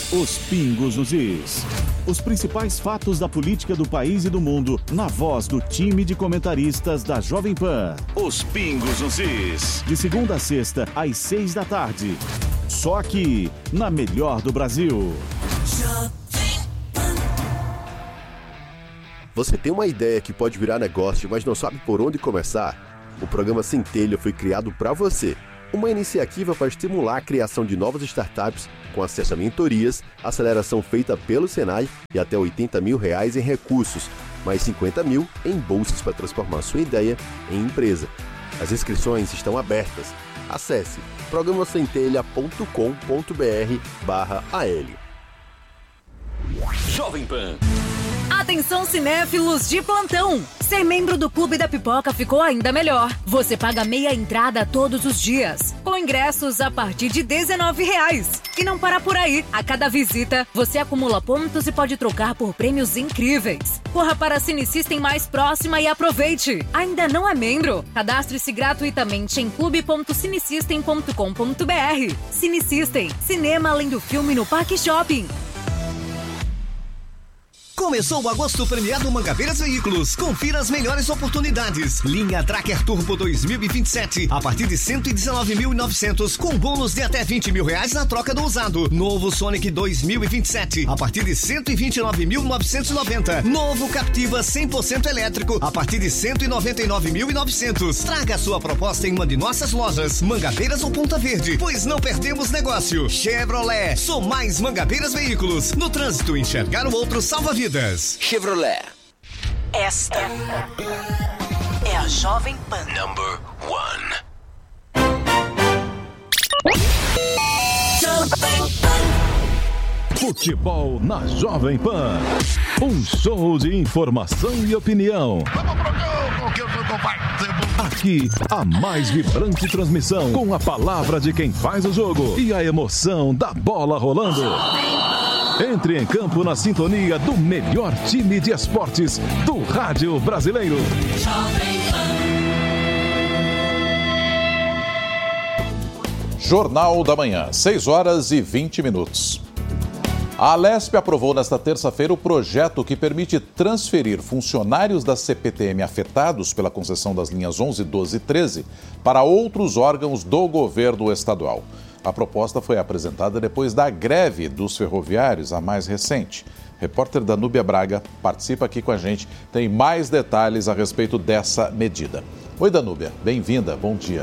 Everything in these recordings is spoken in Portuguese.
Os Pingos nos Is. Os principais fatos da política do país e do mundo, na voz do time de comentaristas da Jovem Pan. Os Pingos nos Is. De segunda a sexta, às 6 da tarde. Só aqui, na Melhor do Brasil. Você tem uma ideia que pode virar negócio, mas não sabe por onde começar? O programa Centelha foi criado para você. Uma iniciativa para estimular a criação de novas startups com acesso a mentorias, aceleração feita pelo Senai e até R$80 mil em recursos, mais 50 mil em bolsas para transformar sua ideia em empresa. As inscrições estão abertas. Acesse programacentelha.com.br/AL. Jovem Pan. Atenção, cinéfilos de plantão! Ser membro do Clube da Pipoca ficou ainda melhor. Você paga meia entrada todos os dias, com ingressos a partir de R$19. E não para por aí. A cada visita, você acumula pontos e pode trocar por prêmios incríveis. Corra para a Cinesystem mais próxima e aproveite. Ainda não é membro? Cadastre-se gratuitamente em clube.cinesystem.com.br. Cinesystem, cinema além do filme no Parque Shopping. Começou o agosto premiado Mangabeiras Veículos. Confira as melhores oportunidades. Linha Tracker Turbo 2027 a partir de 119.900 com bônus de até R$20 mil na troca do usado. Novo Sonic 2027 a partir de 129.990. Novo Captiva 100% elétrico a partir de 199.900. Traga a sua proposta em uma de nossas lojas, Mangabeiras ou Ponta Verde, pois não perdemos negócio. Chevrolet, sou mais Mangabeiras Veículos. No trânsito, enxergar o outro salva vidas. Chevrolet. Esta é a Jovem Pan. Number 1. Futebol na Jovem Pan. Um show de informação e opinião. Aqui, a mais vibrante transmissão, com a palavra de quem faz o jogo e a emoção da bola rolando. Entre em campo na sintonia do melhor time de esportes do rádio brasileiro. Jornal da Manhã, 6h20. A Alesp aprovou nesta terça-feira o projeto que permite transferir funcionários da CPTM afetados pela concessão das linhas 11, 12 e 13 para outros órgãos do governo estadual. A proposta foi apresentada depois da greve dos ferroviários, a mais recente. Repórter Danúbia Braga participa aqui com a gente, tem mais detalhes a respeito dessa medida. Oi, Danúbia, bem-vinda, bom dia.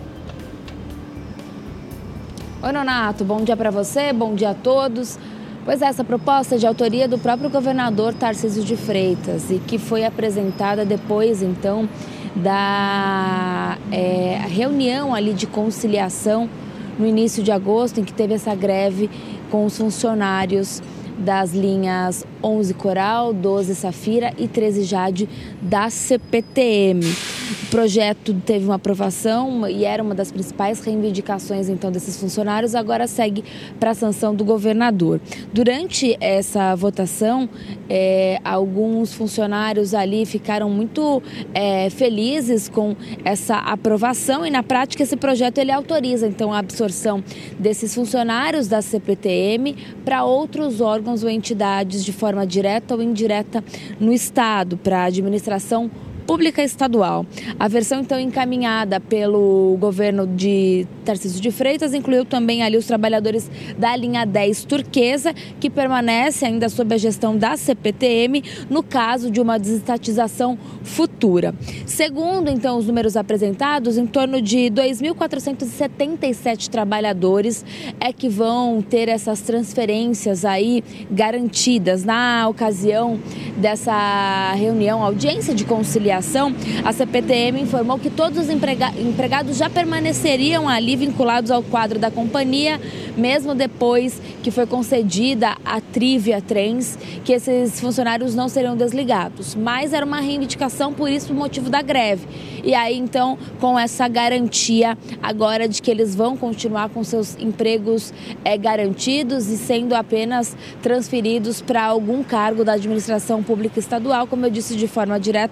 Oi, Nonato, bom dia para você, bom dia a todos. Pois é, essa proposta é de autoria do próprio governador Tarcísio de Freitas e que foi apresentada depois, então, da reunião ali de conciliação no início de agosto, em que teve essa greve com os funcionários das linhas 11 Coral, 12 Safira e 13 Jade da CPTM. O projeto teve uma aprovação e era uma das principais reivindicações então desses funcionários, agora segue para a sanção do governador. Durante essa votação, alguns funcionários ali ficaram muito felizes com essa aprovação e na prática esse projeto ele autoriza então a absorção desses funcionários da CPTM para outros órgãos ou entidades de forma direta ou indireta no Estado, para a administração pública estadual. A versão, então, encaminhada pelo governo de Tarcísio de Freitas incluiu também ali os trabalhadores da linha 10 Turquesa, que permanece ainda sob a gestão da CPTM, no caso de uma desestatização futura. Segundo, então, os números apresentados, em torno de 2.477 trabalhadores é que vão ter essas transferências aí garantidas. Na ocasião dessa reunião, audiência de conciliação, a CPTM informou que todos os empregados já permaneceriam ali vinculados ao quadro da companhia, mesmo depois que foi concedida a Trivia Trens, que esses funcionários não seriam desligados. Mas era uma reivindicação, por isso o motivo da greve. E aí, então, com essa garantia agora de que eles vão continuar com seus empregos garantidos e sendo apenas transferidos para algum cargo da administração pública estadual, como eu disse, de forma direta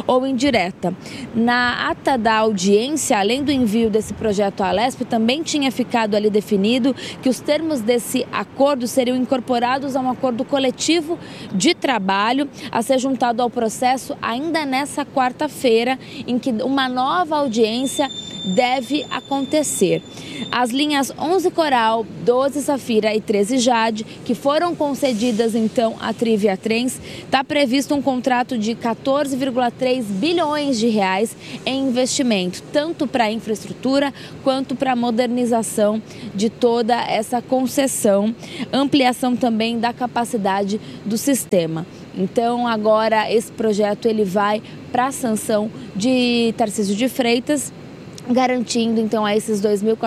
ou indireta. Na ata da audiência, além do envio desse projeto à Alesp, também tinha ficado ali definido que os termos desse acordo seriam incorporados a um acordo coletivo de trabalho a ser juntado ao processo ainda nessa quarta-feira, em que uma nova audiência deve acontecer. As linhas 11 Coral, 12 Safira e 13 Jade, que foram concedidas então à Trivia Trens, está previsto um contrato de 14,3 bilhões de reais em investimento, tanto para a infraestrutura quanto para a modernização de toda essa concessão, ampliação também da capacidade do sistema. Então agora esse projeto ele vai para a sanção de Tarcísio de Freitas, garantindo então a esses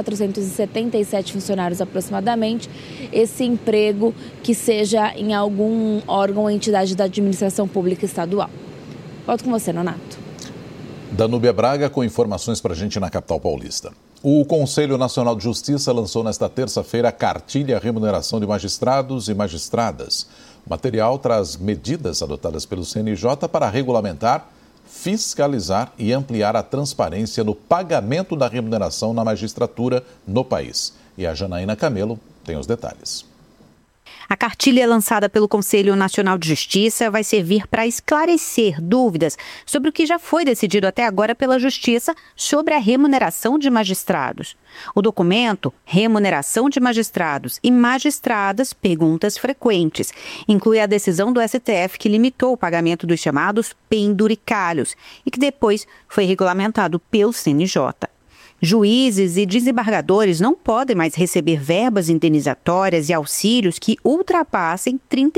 2.477 funcionários aproximadamente esse emprego que seja em algum órgão ou entidade da administração pública estadual. Volto com você, Nonato. Danúbia Braga com informações para a gente na capital paulista. O Conselho Nacional de Justiça lançou nesta terça-feira a cartilha Remuneração de Magistrados e Magistradas. O material traz medidas adotadas pelo CNJ para regulamentar, fiscalizar e ampliar a transparência no pagamento da remuneração na magistratura no país. E a Janaína Camelo tem os detalhes. A cartilha lançada pelo Conselho Nacional de Justiça vai servir para esclarecer dúvidas sobre o que já foi decidido até agora pela Justiça sobre a remuneração de magistrados. O documento, Remuneração de Magistrados e Magistradas, Perguntas Frequentes, inclui a decisão do STF que limitou o pagamento dos chamados penduricalhos e que depois foi regulamentado pelo CNJ. Juízes e desembargadores não podem mais receber verbas indenizatórias e auxílios que ultrapassem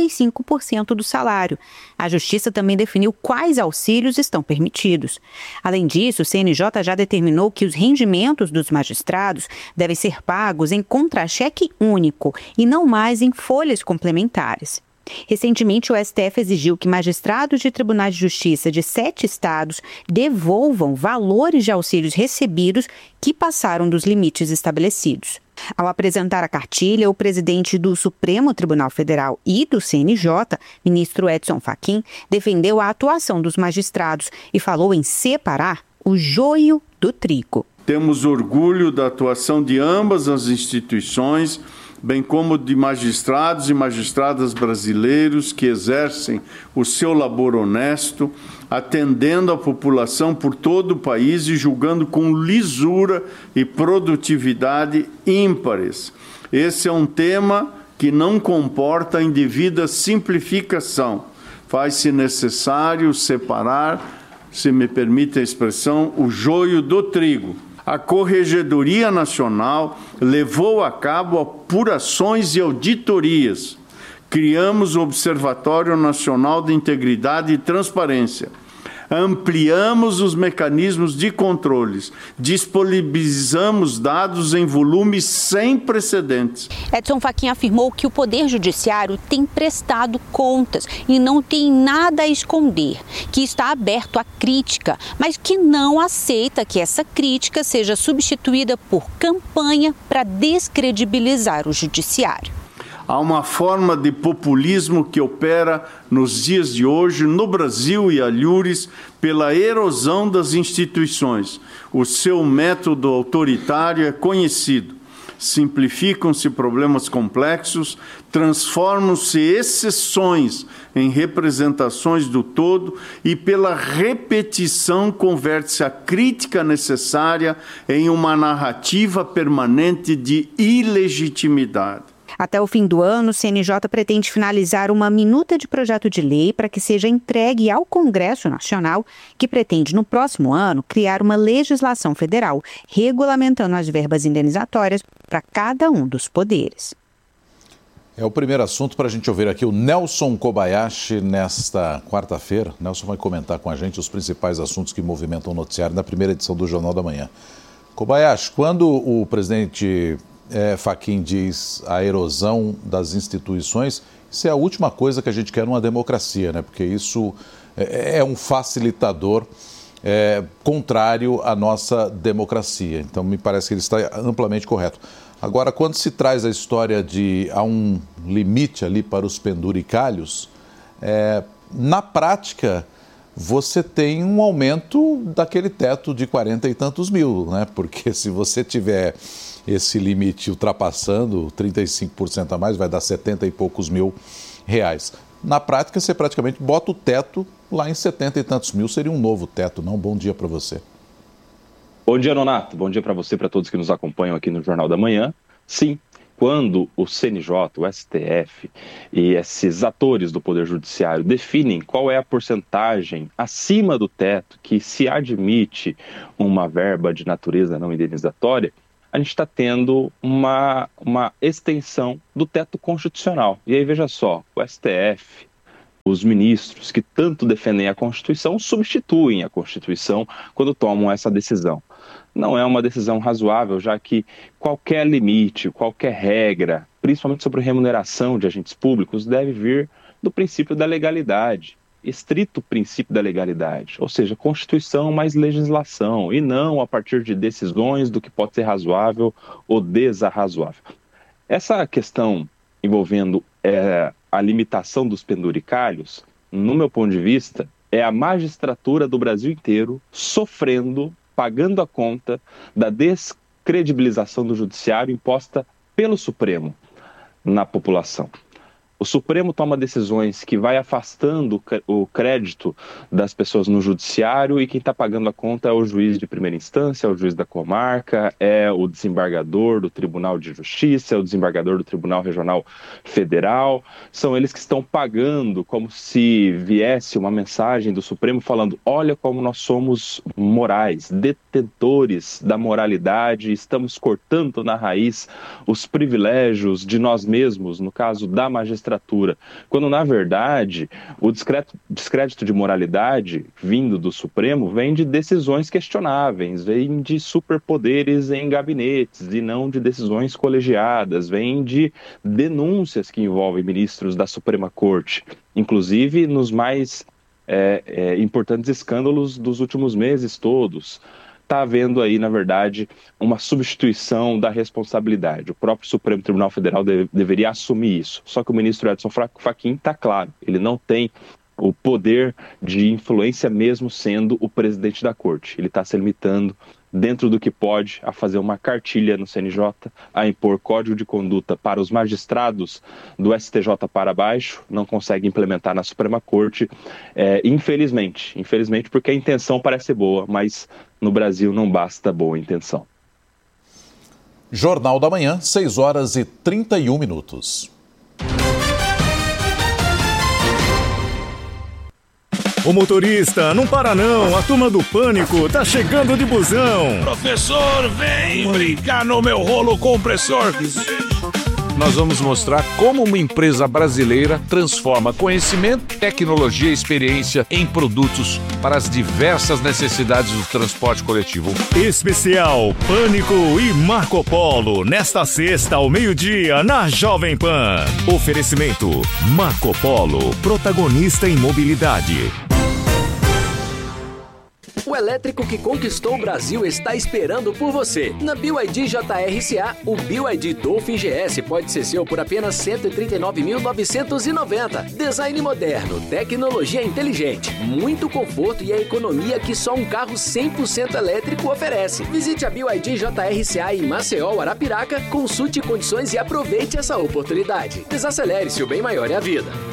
35% do salário. A Justiça também definiu quais auxílios estão permitidos. Além disso, o CNJ já determinou que os rendimentos dos magistrados devem ser pagos em contra-cheque único e não mais em folhas complementares. Recentemente, o STF exigiu que magistrados de tribunais de justiça de 7 estados devolvam valores de auxílios recebidos que passaram dos limites estabelecidos. Ao apresentar a cartilha, o presidente do Supremo Tribunal Federal e do CNJ, ministro Edson Fachin, defendeu a atuação dos magistrados e falou em separar o joio do trigo. Temos orgulho da atuação de ambas as instituições, bem como de magistrados e magistradas brasileiros que exercem o seu labor honesto, atendendo a população por todo o país e julgando com lisura e produtividade ímpares. Esse é um tema que não comporta indevida simplificação. Faz-se necessário separar, se me permite a expressão, o joio do trigo. A Corregedoria Nacional levou a cabo apurações e auditorias. Criamos o Observatório Nacional de Integridade e Transparência. Ampliamos os mecanismos de controles. Disponibilizamos dados em volumes sem precedentes. Edson Fachin afirmou que o Poder Judiciário tem prestado contas e não tem nada a esconder, que está aberto à crítica, mas que não aceita que essa crítica seja substituída por campanha para descredibilizar o Judiciário. Há uma forma de populismo que opera nos dias de hoje no Brasil e alhures pela erosão das instituições. O seu método autoritário é conhecido. Simplificam-se problemas complexos, transformam-se exceções em representações do todo e pela repetição converte-se a crítica necessária em uma narrativa permanente de ilegitimidade. Até o fim do ano, o CNJ pretende finalizar uma minuta de projeto de lei para que seja entregue ao Congresso Nacional, que pretende, no próximo ano, criar uma legislação federal, regulamentando as verbas indenizatórias para cada um dos poderes. É o primeiro assunto para a gente ouvir aqui o Nelson Kobayashi nesta quarta-feira. Nelson vai comentar com a gente os principais assuntos que movimentam o noticiário na primeira edição do Jornal da Manhã. Kobayashi, quando o presidente Fachin diz a erosão das instituições, isso é a última coisa que a gente quer numa democracia, né? Porque isso é um facilitador contrário à nossa democracia. Então, me parece que ele está amplamente correto. Agora, quando se traz a história de há um limite ali para os penduricalhos, na prática, você tem um aumento daquele teto de 40 e tantos mil, né? Porque se você tiver esse limite ultrapassando 35% a mais, vai dar 70 e poucos mil reais. Na prática, você praticamente bota o teto lá em 70 e tantos mil, seria um novo teto, não? Bom dia para você. Bom dia, Nonato. Bom dia para você, para todos que nos acompanham aqui no Jornal da Manhã. Sim, quando o CNJ, o STF e esses atores do Poder Judiciário definem qual é a porcentagem acima do teto que se admite uma verba de natureza não indenizatória, a gente está tendo uma extensão do teto constitucional. E aí, veja só, o STF, os ministros que tanto defendem a Constituição, substituem a Constituição quando tomam essa decisão. Não é uma decisão razoável, já que qualquer limite, qualquer regra, principalmente sobre remuneração de agentes públicos, deve vir do princípio da legalidade, estrito princípio da legalidade, ou seja, Constituição mais legislação, e não a partir de decisões do que pode ser razoável ou desarrazoável. Essa questão envolvendo a limitação dos penduricalhos, no meu ponto de vista, é a magistratura do Brasil inteiro sofrendo, pagando a conta da descredibilização do judiciário imposta pelo Supremo na população. O Supremo toma decisões que vai afastando o crédito das pessoas no judiciário e quem está pagando a conta é o juiz de primeira instância, é o juiz da comarca, é o desembargador do Tribunal de Justiça, é o desembargador do Tribunal Regional Federal. São eles que estão pagando como se viesse uma mensagem do Supremo falando: olha como nós somos morais, detentores da moralidade, estamos cortando na raiz os privilégios de nós mesmos, no caso da magistratura, quando, na verdade, o descrédito de moralidade vindo do Supremo vem de decisões questionáveis, vem de superpoderes em gabinetes e não de decisões colegiadas, vem de denúncias que envolvem ministros da Suprema Corte, inclusive nos mais importantes escândalos dos últimos meses todos. Está havendo aí, na verdade, uma substituição da responsabilidade. O próprio Supremo Tribunal Federal deveria assumir isso. Só que o ministro Edson Fachin está claro, ele não tem o poder de influência mesmo sendo o presidente da corte. Ele está se limitando, dentro do que pode, a fazer uma cartilha no CNJ, a impor código de conduta para os magistrados do STJ para baixo, não consegue implementar na Suprema Corte, infelizmente, porque a intenção parece ser boa, mas no Brasil não basta boa intenção. Jornal da Manhã, 6h31. O motorista, não para não, a turma do Pânico tá chegando de busão. Professor, vem brincar no meu rolo compressor. Nós vamos mostrar como uma empresa brasileira transforma conhecimento, tecnologia e experiência em produtos para as diversas necessidades do transporte coletivo. Especial Pânico e Marco Polo, nesta sexta ao meio-dia na Jovem Pan. Oferecimento Marco Polo, protagonista em mobilidade. O elétrico que conquistou o Brasil está esperando por você. Na BYD JRCA, o BYD Dolphin GS pode ser seu por apenas R$ 139.990. Design moderno, tecnologia inteligente, muito conforto e a economia que só um carro 100% elétrico oferece. Visite a BYD JRCA em Maceió, Arapiraca, consulte condições e aproveite essa oportunidade. Desacelere-se, o bem maior é a vida.